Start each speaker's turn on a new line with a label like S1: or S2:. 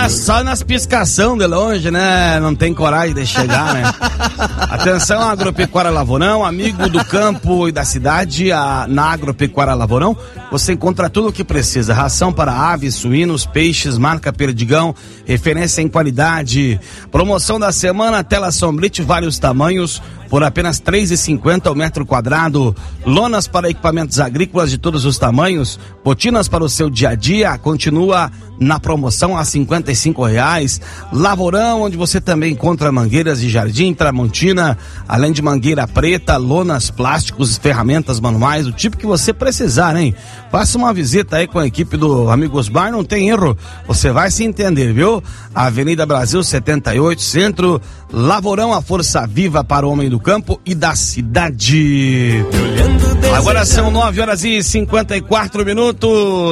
S1: Tá só nas piscação de longe, né? Não tem coragem de chegar, né? Atenção, Agropecuária Lavourão, amigo do campo e da cidade. Na Agropecuária Lavourão você encontra tudo o que precisa: ração para aves, suínos, peixes, marca Perdigão, referência em qualidade. Promoção da semana: tela Sombrite, vários tamanhos, por apenas R$ 3,50 o metro quadrado. Lonas para equipamentos agrícolas de todos os tamanhos, botinas para o seu dia a dia, continua na promoção a R$ 55,00. Lavourão, onde você também encontra mangueiras de jardim, Tramontina, além de mangueira preta, lonas, plásticos, ferramentas manuais, o tipo que você precisar, hein? Faça uma visita aí com a equipe do Amigo Osmar, não tem erro, você vai se entender, viu? Avenida Brasil 78, Centro. Lavourão, a força viva para o homem do campo e da cidade. Agora são 9h54.